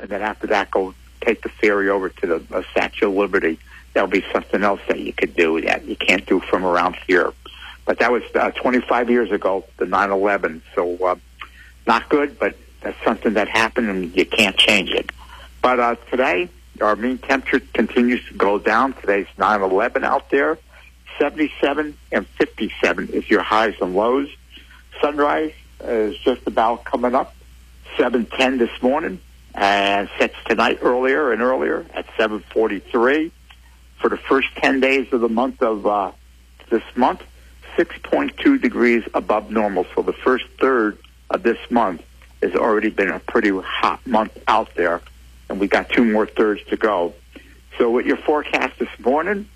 and then after that, go take the ferry over to the Statue of Liberty. That'll be something else that you could do that you can't do from around here. But that was 25 years ago, the 9/11. So not good, but that's something that happened, and you can't change it. But today, our mean temperature continues to go down. Today's 9/11 out there. 77 and 57 is your highs and lows. Sunrise is just about coming up. 7:10 this morning, and sets tonight earlier and earlier at 7:43. For the first 10 days of the month of this month, 6.2 degrees above normal. So the first third of this month has already been a pretty hot month out there, and we got 2 more thirds to go. So with your forecast this morning,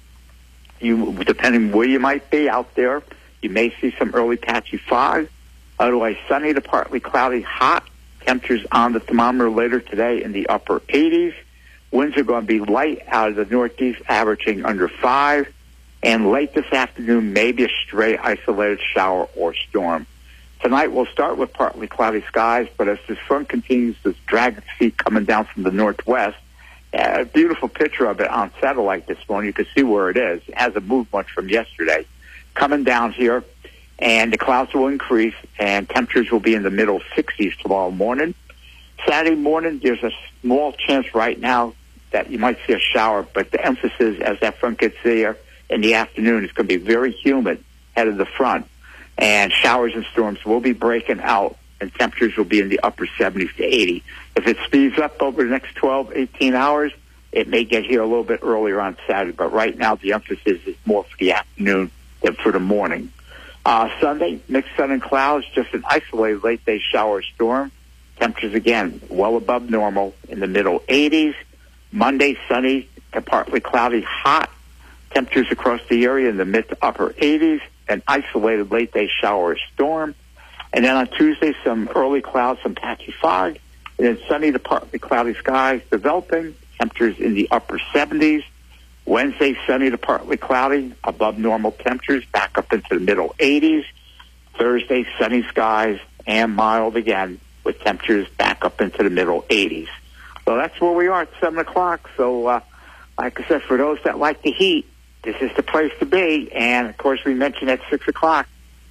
depending where you might be out there, you may see some early patchy fog. Otherwise, sunny to partly cloudy, hot. Temperatures on the thermometer later today in the upper 80s. Winds are going to be light out of the northeast, averaging under 5. And late this afternoon, maybe a stray isolated shower or storm. Tonight, we'll start with partly cloudy skies, but as this front continues to drag its feet coming down from the northwest, a beautiful picture of it on satellite this morning. You can see where it is. It hasn't moved much from yesterday. Coming down here, and the clouds will increase, and temperatures will be in the middle 60s tomorrow morning. Saturday morning, there's a small chance right now that you might see a shower, but the emphasis as that front gets there in the afternoon is going to be very humid head of the front, and showers and storms will be breaking out, and temperatures will be in the upper 70s to 80. If it speeds up over the next 12, 18 hours, it may get here a little bit earlier on Saturday, but right now the emphasis is more for the afternoon than for the morning. Sunday, mixed sun and clouds, just an isolated late-day shower or storm. Temperatures, again, well above normal in the middle 80s. Monday, sunny to partly cloudy, hot. Temperatures across the area in the mid to upper 80s. An isolated late-day shower or storm. And then on Tuesday, some early clouds, some patchy fog. And then sunny to partly cloudy skies developing. Temperatures in the upper 70s. Wednesday, sunny to partly cloudy, above normal temperatures, back up into the middle 80s. Thursday, sunny skies and mild again, with temperatures back up into the middle 80s. So that's where we are at 7 o'clock. So, like I said, for those that like the heat, this is the place to be. And, of course, we mentioned at 6 o'clock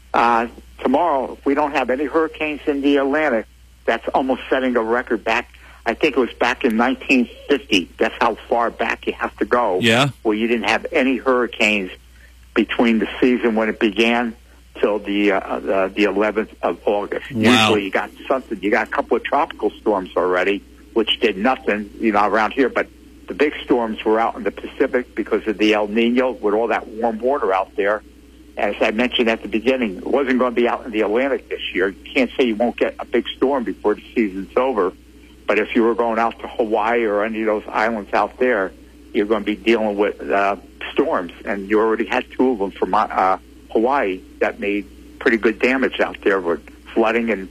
tomorrow, if we don't have any hurricanes in the Atlantic, that's almost setting a record back. I think it was back in 1950. That's how far back you have to go. Yeah. Where you didn't have any hurricanes between the season when it began till the 11th of August. Wow. Usually you got something. You got a couple of tropical storms already, which did nothing, around here. But the big storms were out in the Pacific because of the El Nino with all that warm water out there. As I mentioned at the beginning, it wasn't going to be out in the Atlantic this year. You can't say you won't get a big storm before the season's over. But if you were going out to Hawaii or any of those islands out there, you're going to be dealing with storms. And you already had 2 of them from Hawaii that made pretty good damage out there with flooding and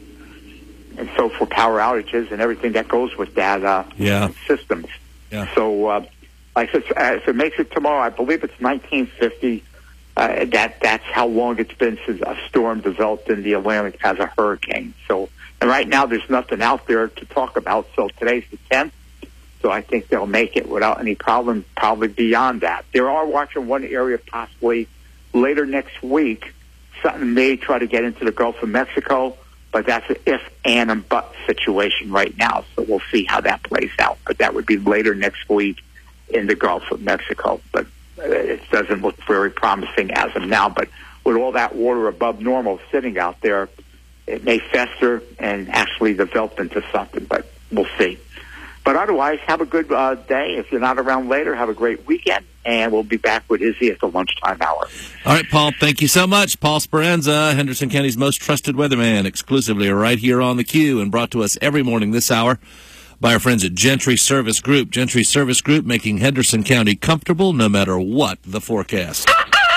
so for power outages and everything that goes with that systems. Yeah. So, like I said, if it makes it tomorrow, I believe it's 1950. That's how long it's been since a storm developed in the Atlantic as a hurricane. So, and right now there's nothing out there to talk about. So today's the 10th. So I think they'll make it without any problem, probably beyond that. They are watching one area possibly later next week. Something may try to get into the Gulf of Mexico, but that's an if, and but situation right now. So we'll see how that plays out. But that would be later next week in the Gulf of Mexico. But it doesn't look very promising as of now. But with all that water above normal sitting out there, it may fester and actually develop into something, but we'll see. But otherwise, have a good day. If you're not around later, have a great weekend, and we'll be back with Izzy at the lunchtime hour. All right, Paul, thank you so much. Paul Speranza, Henderson County's most trusted weatherman, exclusively right here on the Q, and brought to us every morning this hour by our friends at Gentry Service Group. Gentry Service Group, making Henderson County comfortable no matter what the forecast.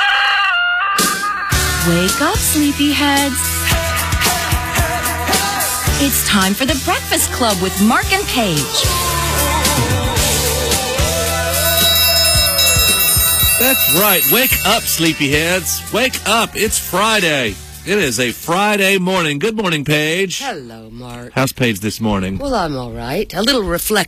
Wake up, sleepyheads. It's time for the Breakfast Club with Mark and Paige. That's right. Wake up, sleepyheads. Wake up. It's Friday. It is a Friday morning. Good morning, Paige. Hello, Mark. How's Paige this morning? Well, I'm all right. A little reflective.